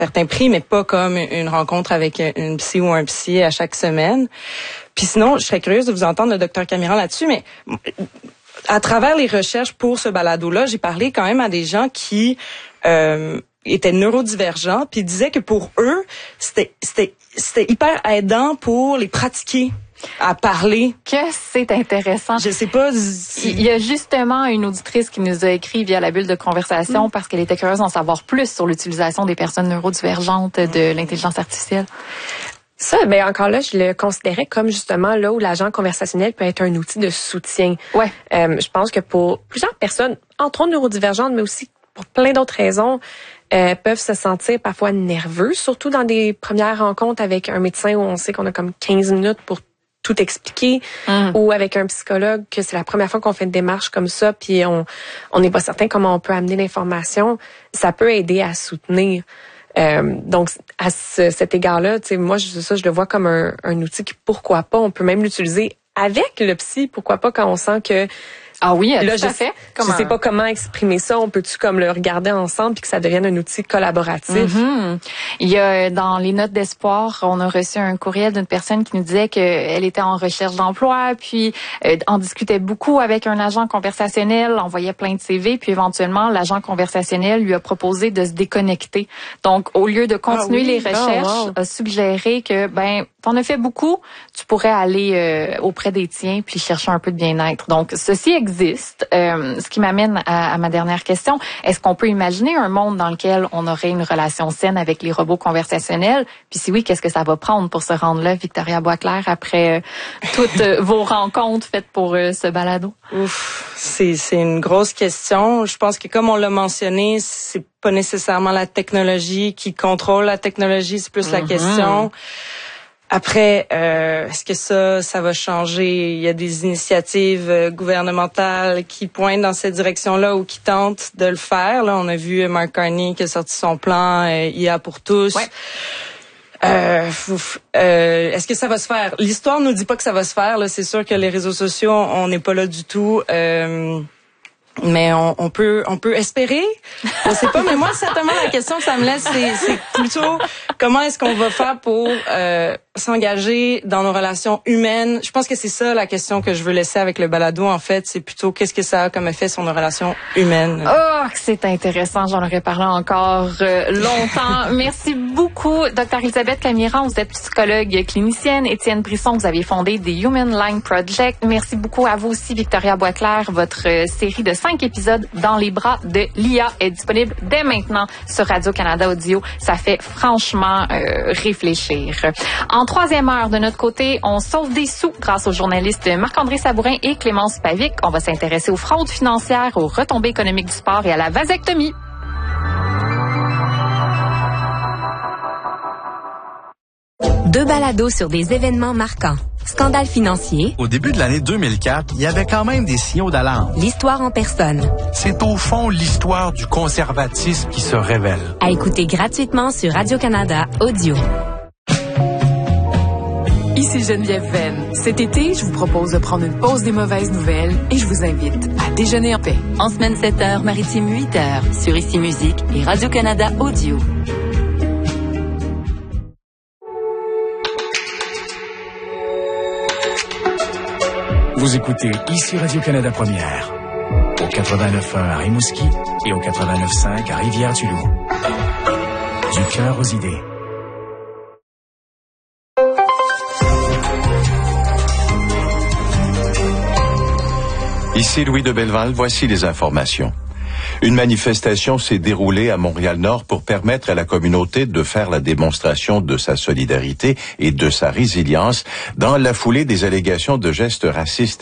certains prix, mais pas comme une rencontre avec une psy ou un psy à chaque semaine. Puis sinon, je serais curieuse de vous entendre, le docteur Camiran, là-dessus, mais à travers les recherches pour ce balado-là, j'ai parlé quand même à des gens qui étaient neurodivergents, puis ils disaient que pour eux, c'était hyper aidant pour les pratiquer à parler. Que c'est intéressant. Je sais pas. Il y a justement une auditrice qui nous a écrit via la bulle de conversation parce qu'elle était curieuse d'en savoir plus sur l'utilisation des personnes neurodivergentes de l'intelligence artificielle. Ça, ben encore là, je le considérais comme justement là où l'agent conversationnel peut être un outil de soutien. Ouais. Je pense que pour plusieurs personnes, entre autres neurodivergentes, mais aussi pour plein d'autres raisons, peuvent se sentir parfois nerveux, surtout dans des premières rencontres avec un médecin où on sait qu'on a comme 15 minutes pour tout expliquer, ou avec un psychologue que c'est la première fois qu'on fait une démarche comme ça, puis on n'est pas certain comment on peut amener l'information. Ça peut aider à soutenir. Donc à cet égard-là, tu sais, moi je le vois comme un outil qui, pourquoi pas, on peut même l'utiliser avec le psy, pourquoi pas, quand on sent que ah oui, là, tout à fait. Je sais pas comment exprimer ça. On peut-tu comme le regarder ensemble puis que ça devienne un outil collaboratif? Il y a dans les notes d'espoir, on a reçu un courriel d'une personne qui nous disait qu'elle était en recherche d'emploi, puis en discutait beaucoup avec un agent conversationnel, envoyait plein de CV, puis éventuellement l'agent conversationnel lui a proposé de se déconnecter. Donc au lieu de continuer les recherches, a suggéré que t'en as fait beaucoup, tu pourrais aller auprès des tiens puis chercher un peu de bien-être. Donc ceci existe. Ce qui m'amène à ma dernière question. Est-ce qu'on peut imaginer un monde dans lequel on aurait une relation saine avec les robots conversationnels? Puis si oui, qu'est-ce que ça va prendre pour se rendre là, Victoria Boisclair, après toutes vos rencontres faites pour ce balado? Ouf, c'est une grosse question. Je pense que comme on l'a mentionné, c'est pas nécessairement la technologie qui contrôle la technologie, c'est plus la question. Après, est-ce que ça va changer? Il y a des initiatives gouvernementales qui pointent dans cette direction-là ou qui tentent de le faire. Là, on a vu Mark Carney qui a sorti son plan IA pour tous. Ouais. Est-ce que ça va se faire? L'histoire nous dit pas que ça va se faire. Là, c'est sûr que les réseaux sociaux, on n'est pas là du tout. Mais on peut espérer. Je sais pas, mais moi certainement la question que ça me laisse, c'est plutôt comment est-ce qu'on va faire pour s'engager dans nos relations humaines. Je pense que c'est ça la question que je veux laisser avec le balado, en fait. C'est plutôt qu'est-ce que ça a comme effet sur nos relations humaines. Oh, c'est intéressant. J'en aurais parlé encore longtemps. Merci beaucoup, Dr. Elisabeth Camiran. Vous êtes psychologue clinicienne. Étienne Brisson, vous avez fondé The Human Line Project. Merci beaucoup à vous aussi, Victoria Boisclair. Votre série de 5 épisodes dans les bras de l'IA est disponible dès maintenant sur Radio-Canada Audio. Ça fait franchement réfléchir. En troisième heure, de notre côté, on sauve des sous grâce aux journalistes Marc-André Sabourin et Clémence Pavic. On va s'intéresser aux fraudes financières, aux retombées économiques du sport et à la vasectomie. Deux balados sur des événements marquants. Scandale financier. Au début de l'année 2004, il y avait quand même des signaux d'alarme. L'histoire en personne. C'est au fond l'histoire du conservatisme qui se révèle. À écouter gratuitement sur Radio-Canada Audio. Ici Geneviève Venn. Cet été, je vous propose de prendre une pause des mauvaises nouvelles et je vous invite à déjeuner en paix. En semaine 7h, maritime 8h, sur Ici Musique et Radio-Canada Audio. Vous écoutez Ici Radio-Canada Première, au 89.1 à Rimouski et au 89.5 à Rivière-du-Loup. Du cœur aux idées. Ici Louis de Belleval, voici les informations. Une manifestation s'est déroulée à Montréal-Nord pour permettre à la communauté de faire la démonstration de sa solidarité et de sa résilience dans la foulée des allégations de gestes racistes